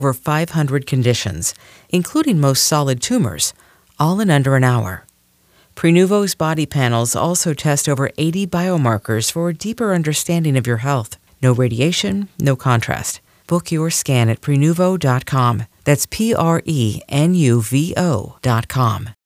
over 500 conditions, including most solid tumors, all in under an hour. Prenuvo's body panels also test over 80 biomarkers for a deeper understanding of your health. No radiation, no contrast. Book your scan at Prenuvo.com. That's Prenuvo.com.